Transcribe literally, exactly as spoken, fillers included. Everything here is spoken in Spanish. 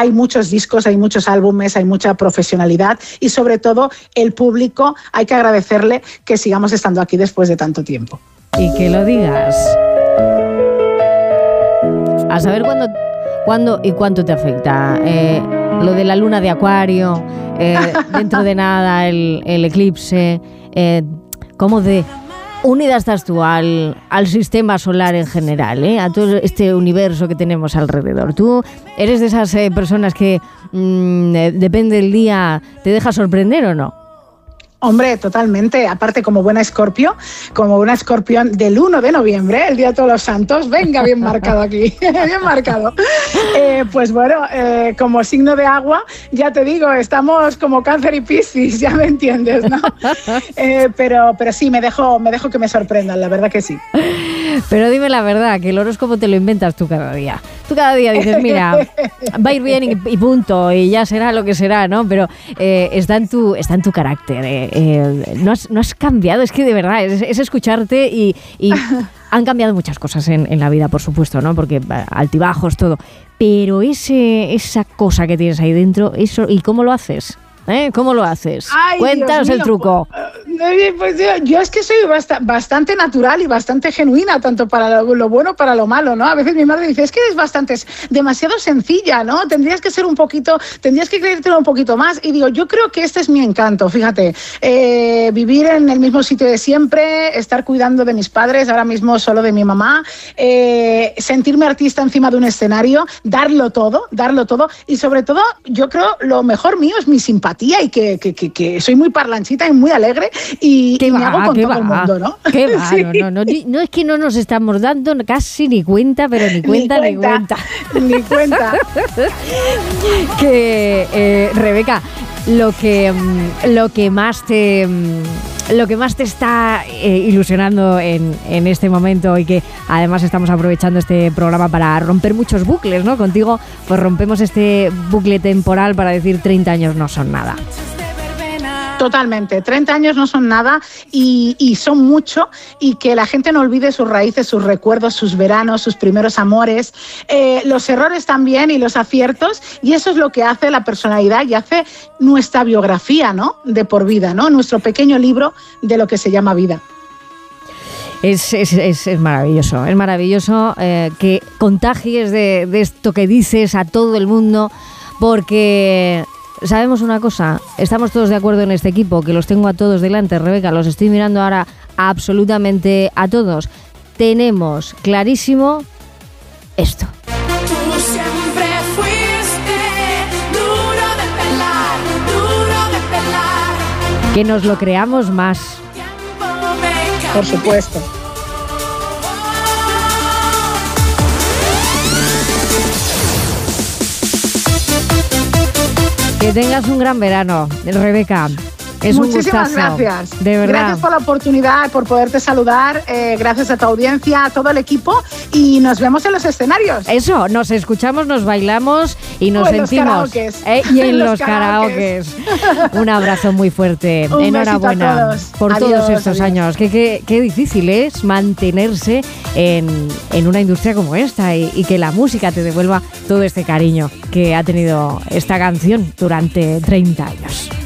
hay muchos discos, hay muchos álbumes, hay mucha profesionalidad y sobre todo el público, hay que agradecerle que sigamos estando aquí después de tanto tiempo. Y que lo digas. A saber cuándo, cuándo y cuánto te afecta. Eh, lo de la luna de Acuario, eh, dentro de nada el, el eclipse, eh, cómo de unida estás tú al, al sistema solar en general, ¿eh? A todo este universo que tenemos alrededor. ¿Tú eres de esas eh, personas que mmm, eh, depende del día, te deja sorprender o no? Hombre, totalmente. Aparte, como buena Escorpio, como buena escorpión del uno de noviembre, el Día de Todos los Santos, venga, bien marcado aquí, bien marcado. Eh, pues bueno, eh, como signo de agua, ya te digo, estamos como Cáncer y Piscis, ya me entiendes, ¿no? Eh, pero, pero sí, me dejo, me dejo que me sorprendan, la verdad que sí. Pero dime la verdad, que el horóscopo te lo inventas tú cada día. Tú cada día dices, mira, va a ir bien y, y punto, y ya será lo que será, ¿no? Pero eh, está en tu, está en tu carácter, eh. Eh, no, has, no has cambiado, es que de verdad es, es escucharte y, y han cambiado muchas cosas en, en la vida, por supuesto, ¿no? Porque altibajos, todo, pero ese, esa cosa que tienes ahí dentro, eso, ¿y cómo lo haces? ¿Eh? ¿Cómo lo haces? Ay, cuéntanos el truco. Pues, pues yo, yo es que soy bast- bastante natural y bastante genuina, tanto para lo, lo bueno como para lo malo, ¿no? A veces mi madre dice, es que eres bastante, demasiado sencilla, ¿no? Tendrías que ser un poquito, tendrías que creértelo un poquito más. Y digo, yo creo que este es mi encanto, fíjate. Eh, vivir en el mismo sitio de siempre, estar cuidando de mis padres, ahora mismo solo de mi mamá, eh, sentirme artista encima de un escenario, darlo todo, darlo todo. Y sobre todo, yo creo, lo mejor mío es mi simpatía. Y que, que, que, que soy muy parlanchita y muy alegre y, y va, me hago con todo va, el mundo, ¿no? ¿Qué va? Sí. No, no, no, no es que no nos estamos dando casi ni cuenta, pero ni cuenta, ni cuenta. Ni cuenta. Que, eh, Rebeca, lo que, lo que más te... Lo que más te está eh, ilusionando en, en este momento y que además estamos aprovechando este programa para romper muchos bucles, ¿no? Contigo pues rompemos este bucle temporal para decir treinta años no son nada. Totalmente, treinta años no son nada y, y son mucho, y que la gente no olvide sus raíces, sus recuerdos, sus veranos, sus primeros amores, eh, los errores también y los aciertos, y eso es lo que hace la personalidad y hace nuestra biografía, ¿no? De por vida, ¿no? Nuestro pequeño libro de lo que se llama vida. Es, es, es, es maravilloso, es maravilloso eh, que contagies de, de esto que dices a todo el mundo, porque... Sabemos una cosa, estamos todos de acuerdo en este equipo, que los tengo a todos delante, Rebeca, los estoy mirando ahora absolutamente a todos. Tenemos clarísimo esto. Tú siempre fuiste duro de pelar, duro de pelar. Que nos lo creamos más. Por supuesto. Que tengas un gran verano, Rebeca. Es Muchísimas un gustazo, gracias. De verdad. Gracias por la oportunidad, por poderte saludar. Eh, gracias a tu audiencia, a todo el equipo. Y nos vemos en los escenarios. Eso, nos escuchamos, nos bailamos y nos o en sentimos. Los karaokes. ¿Eh? Y en, en los, los karaokes. karaokes. Un abrazo muy fuerte. Un Enhorabuena besito a todos. por Adiós, todos estos adiós. años. Qué, qué, qué difícil es mantenerse en, en una industria como esta y, y que la música te devuelva todo este cariño que ha tenido esta canción durante treinta años.